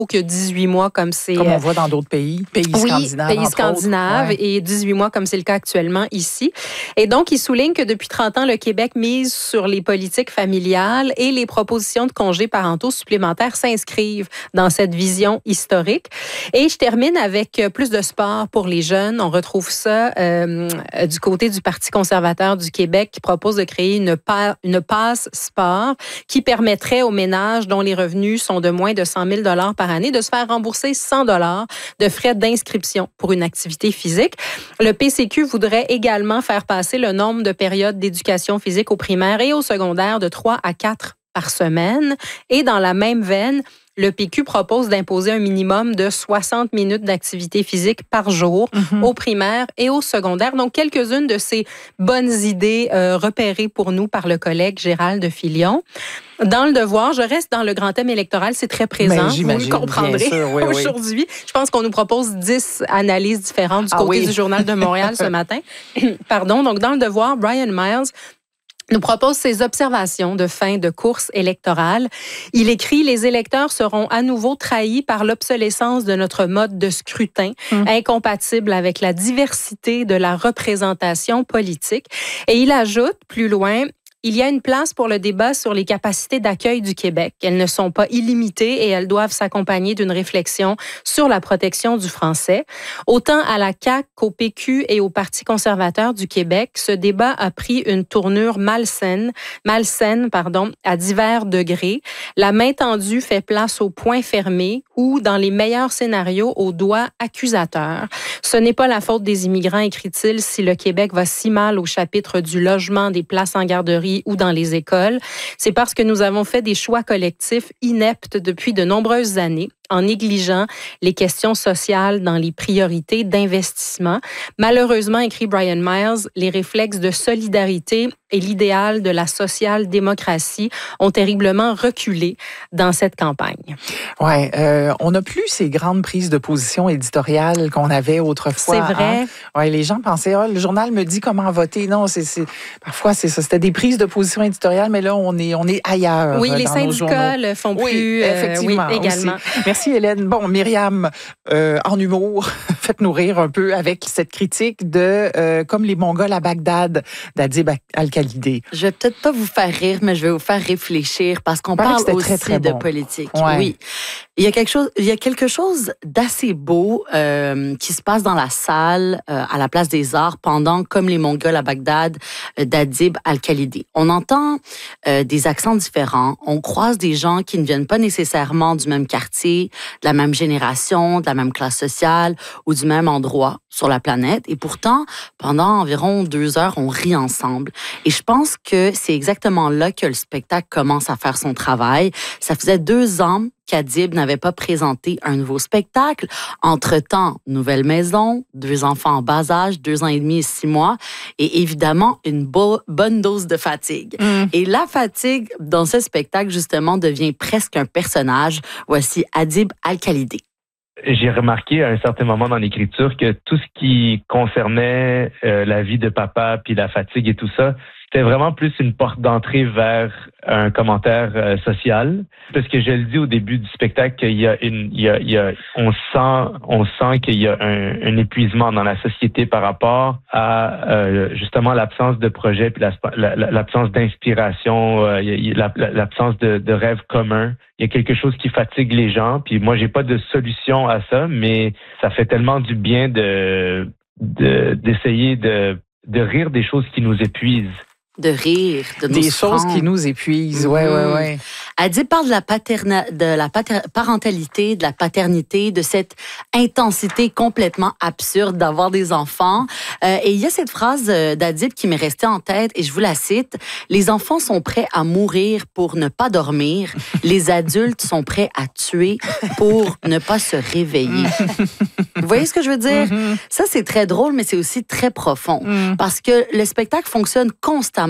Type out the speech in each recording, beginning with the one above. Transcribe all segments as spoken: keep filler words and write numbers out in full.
que dix-huit mois comme c'est... Comme on voit dans d'autres pays, pays oui, scandinaves. pays scandinaves ouais. et dix-huit mois comme c'est le cas actuellement ici. Et donc, il souligne que depuis trente ans, le Québec mise sur les politiques familiales et les propositions de congés parentaux supplémentaires s'inscrivent dans cette vision historique. Et je termine avec plus de sport pour les jeunes. On retrouve ça euh, du côté du Parti conservateur du Québec qui propose de créer une, pa- une passe sport qui permettrait aux ménages dont les revenus sont de moins de cent mille dollars par année de se faire rembourser cent dollars de frais d'inscription pour une activité physique. Le P C Q voudrait également faire passer le nombre de périodes d'éducation physique au primaire et au secondaire de trois à quatre par semaine. Et dans la même veine, le P Q propose d'imposer un minimum de soixante minutes d'activité physique par jour mm-hmm. au primaire et au secondaire. Donc, quelques-unes de ces bonnes idées euh, repérées pour nous par le collègue Gérald Filion. Dans le devoir, je reste dans le grand thème électoral, c'est très présent, vous le comprendrez sûr, oui, aujourd'hui. Oui. Je pense qu'on nous propose dix analyses différentes du ah, côté oui. du Journal de Montréal ce matin. Pardon, donc dans le devoir, Brian Miles nous propose ses observations de fin de course électorale. Il écrit « Les électeurs seront à nouveau trahis par l'obsolescence de notre mode de scrutin, mmh. incompatible avec la diversité de la représentation politique. » Et il ajoute plus loin, il y a une place pour le débat sur les capacités d'accueil du Québec. Elles ne sont pas illimitées et elles doivent s'accompagner d'une réflexion sur la protection du français. Autant à la C A Q qu'au P Q et au Parti conservateur du Québec, ce débat a pris une tournure malsaine, malsaine pardon, à divers degrés. La main tendue fait place au poing fermé ou, dans les meilleurs scénarios, au doigt accusateur. Ce n'est pas la faute des immigrants, écrit-il, si le Québec va si mal au chapitre du logement, des places en garderie ou dans les écoles. C'est parce que nous avons fait des choix collectifs ineptes depuis de nombreuses années, en négligeant les questions sociales dans les priorités d'investissement. Malheureusement, écrit Brian Miles, les réflexes de solidarité et l'idéal de la social-démocratie ont terriblement reculé dans cette campagne. Oui, euh, on n'a plus ces grandes prises de position éditoriales qu'on avait autrefois. C'est vrai. Hein? Ouais, les gens pensaient, oh, le journal me dit comment voter. Non, c'est, c'est parfois c'est ça. C'était des prises de position éditoriales, mais là, on est, on est ailleurs. Oui, les dans syndicats le font oui, plus. Effectivement. Euh, oui, également. Aussi. Merci, Hélène. Bon, Myriam, euh, en humour, faites-nous rire un peu avec cette critique de euh, Comme les Mongols à Bagdad d'Adib Al-Khalidi. Je vais peut-être pas vous faire rire, mais je vais vous faire réfléchir parce qu'on parle aussi très, très bon. de politique. Ouais. Oui. Il y a quelque chose, il y a quelque chose d'assez beau euh, qui se passe dans la salle euh, à la Place des Arts pendant Comme les Mongols à Bagdad euh, d'Adib Al-Khalidi. On entend euh, des accents différents, on croise des gens qui ne viennent pas nécessairement du même quartier, de la même génération, de la même classe sociale ou du même endroit sur la planète. Et pourtant, pendant environ deux heures, on rit ensemble. Et je pense que c'est exactement là que le spectacle commence à faire son travail. Ça faisait deux ans qu'Adib n'avait pas présenté un nouveau spectacle. Entre-temps, nouvelle maison, deux enfants en bas âge, deux ans et demi et six mois, et évidemment, une beau, bonne dose de fatigue. Mm. Et la fatigue, dans ce spectacle, justement, devient presque un personnage. Voici Adib Al-Khalidi. J'ai remarqué à un certain moment dans l'écriture que tout ce qui concernait euh, la vie de papa, puis la fatigue et tout ça, c'était vraiment plus une porte d'entrée vers un commentaire euh, social. Parce que je le dis au début du spectacle qu'il y a une, il y a, il y a, on sent, on sent qu'il y a un, un épuisement dans la société par rapport à euh, justement l'absence de projet puis la, la, l'absence d'inspiration, euh, la, l'absence de, de rêve commun. Il y a quelque chose qui fatigue les gens. Puis moi, j'ai pas de solution à ça, mais ça fait tellement du bien de, de d'essayer de de rire des choses qui nous épuisent. De rire, de nous Des choses qui nous épuisent, oui, oui, oui. Adib parle de la, paterna, de la pater, parentalité, de la paternité, de cette intensité complètement absurde d'avoir des enfants. Euh, et il y a cette phrase d'Adib qui m'est restée en tête, et je vous la cite. « Les enfants sont prêts à mourir pour ne pas dormir. Les adultes sont prêts à tuer pour ne pas se réveiller. » Vous voyez ce que je veux dire? Mm-hmm. Ça, c'est très drôle, mais c'est aussi très profond. Mm. Parce que le spectacle fonctionne constamment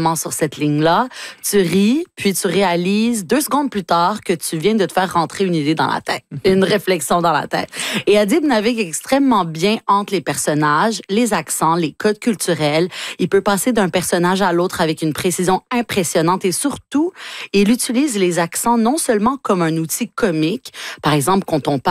constamment sur cette ligne-là. Tu ris, puis tu réalises deux secondes plus tard que tu viens de te faire rentrer une idée dans la tête, une réflexion dans la tête. Et Adib navigue extrêmement bien entre les personnages, les accents, les codes culturels. Il peut passer d'un personnage à l'autre avec une précision impressionnante et surtout, il utilise les accents non seulement comme un outil comique, par exemple quand on parle